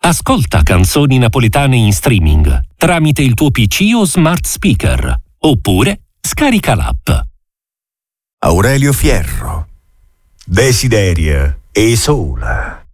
Ascolta canzoni napoletane in streaming tramite il tuo PC o smart speaker, oppure scarica l'app. Aurelio Fierro, Desideria e Sola.